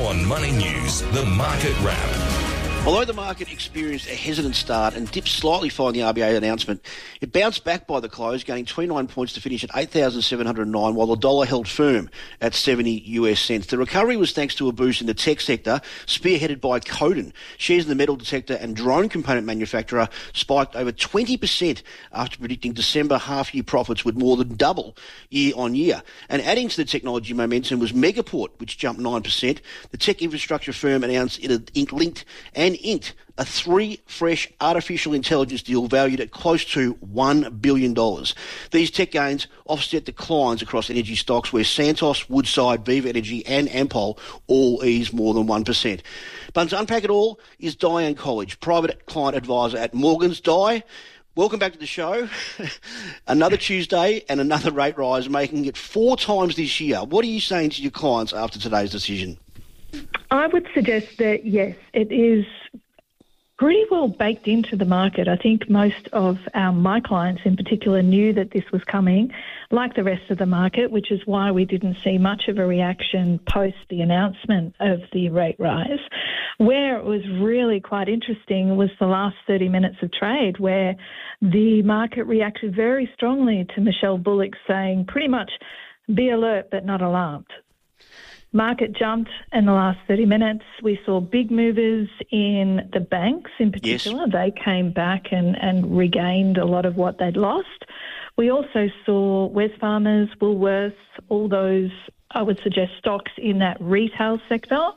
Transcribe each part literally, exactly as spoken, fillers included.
On Money News, the Market Wrap. Although the market experienced a hesitant start and dipped slightly following the R B A announcement, it bounced back by the close, gaining twenty-nine points to finish at eight thousand seven hundred nine, while the dollar held firm at seventy US cents. The recovery was thanks to a boost in the tech sector, spearheaded by Codan. Shares in the metal detector and drone component manufacturer spiked over twenty percent after predicting December half-year profits would more than double year on year. And adding to the technology momentum was Megaport, which jumped nine percent. The tech infrastructure firm announced it had linked and inked a three fresh artificial intelligence deal valued at close to one billion dollars. These tech gains offset declines across energy stocks where Santos, Woodside, Viva Energy and Ampol all eased more than one percent. But to unpack it all is Diane College, private client advisor at Morgans. Di, welcome back to the show. Another Tuesday and another rate rise, making it four times this year. What are you saying to your clients after today's decision? I would suggest that, yes, it is pretty well baked into the market. I think most of our, my clients in particular knew that this was coming, like the rest of the market, which is why we didn't see much of a reaction post the announcement of the rate rise. Where it was really quite interesting was the last thirty minutes of trade, where the market reacted very strongly to Michelle Bullock saying pretty much, be alert but not alarmed. Market jumped in the last thirty minutes. We saw big movers in the banks in particular. Yes. They came back and, and regained a lot of what they'd lost. We also saw Wesfarmers, Woolworths, all those, I would suggest, stocks in that retail sector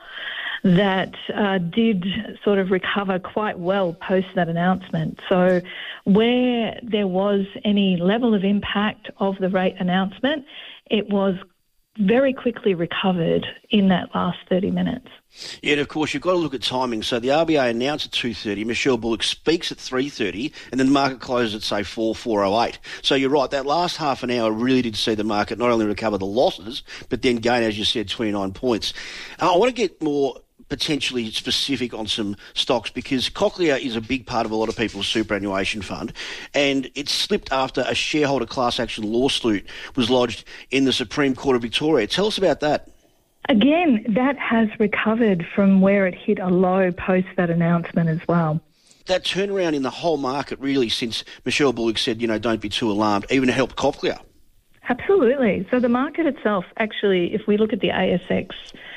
that uh, did sort of recover quite well post that announcement. So where there was any level of impact of the rate announcement, it was very quickly recovered in that last thirty minutes. Yeah, and of course, you've got to look at timing. So the R B A announced at two thirty, Michelle Bullock speaks at three thirty, and then the market closes at, say, four, four oh eight. So you're right, that last half an hour really did see the market not only recover the losses, but then gain, as you said, twenty-nine points. Uh, I want to get more potentially specific on some stocks because Cochlear is a big part of a lot of people's superannuation fund, and it slipped after a shareholder class action lawsuit was lodged in the Supreme Court of Victoria. Tell us about that. Again, that has recovered from where it hit a low post that announcement as well. That turnaround in the whole market really since Michelle Bullock said, you know, don't be too alarmed, even helped Cochlear. Absolutely. So the market itself, actually, if we look at the A S X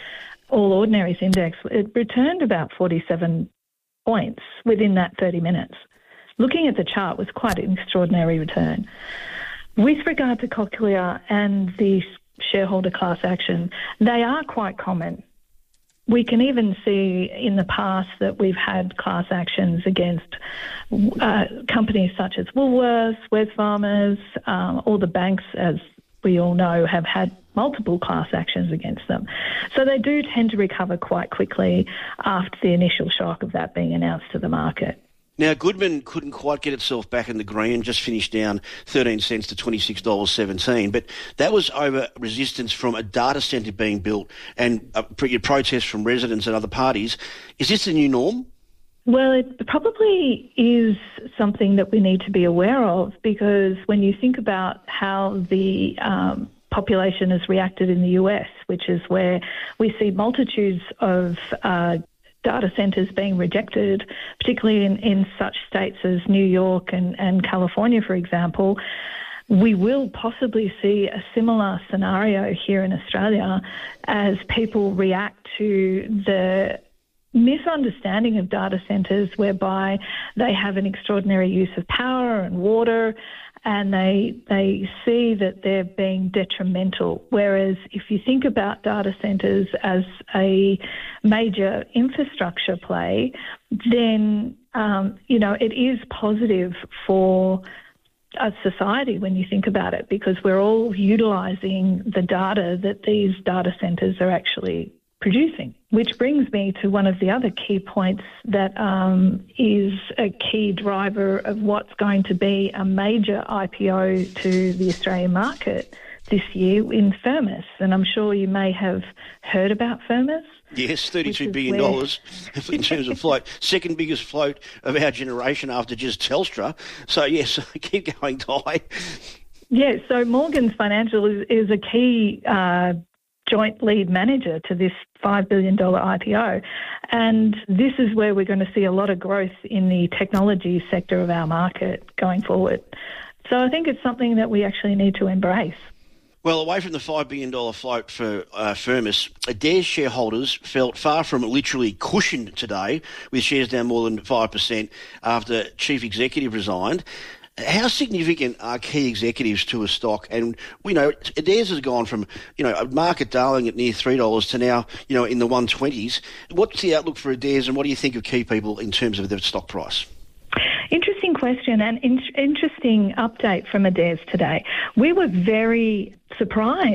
All Ordinaries Index, it returned about forty-seven points within that thirty minutes. Looking at the chart was quite an extraordinary return. With regard to Cochlear and the shareholder class action, they are quite common. We can even see in the past that we've had class actions against uh, companies such as Woolworths, Wesfarmers, um, all the banks, as we all know, have had multiple class actions against them. So they do tend to recover quite quickly after the initial shock of that being announced to the market. Now, Goodman couldn't quite get itself back in the green, just finished down thirteen cents to twenty-six dollars seventeen, but that was over resistance from a data centre being built and a protests from residents and other parties. Is this the new norm? Well, it probably is something that we need to be aware of, because when you think about how the um, population has reacted in the U S, which is where we see multitudes of uh, data centres being rejected, particularly in, in such states as New York and, and California, for example, we will possibly see a similar scenario here in Australia as people react to the misunderstanding of data centres, whereby they have an extraordinary use of power and water, and they they see that they're being detrimental. Whereas if you think about data centres as a major infrastructure play, then um, you know it is positive for a society when you think about it, because we're all utilising the data that these data centres are actually producing. Which brings me to one of the other key points that um, is a key driver of what's going to be a major I P O to the Australian market this year in Firmus. And I'm sure you may have heard about Firmus. Yes, thirty-two billion dollars in terms of float. Second biggest float of our generation after just Telstra. So, yes, keep going, Di. Yeah, so Morgans Financial is, is a key uh joint lead manager to this five billion dollars I P O. And this is where we're going to see a lot of growth in the technology sector of our market going forward. So I think it's something that we actually need to embrace. Well, away from the five billion dollars float for uh, Firmus, Adairs shareholders felt far from literally cushioned today, with shares down more than five percent after Chief Executive resigned. How significant are key executives to a stock? And, you know, Adairs has gone from, you know, a market darling at near three dollars to now, you know, in the one twenties. What's the outlook for Adairs, and what do you think of key people in terms of their stock price? Interesting question and in- interesting update from Adairs today. We were very surprised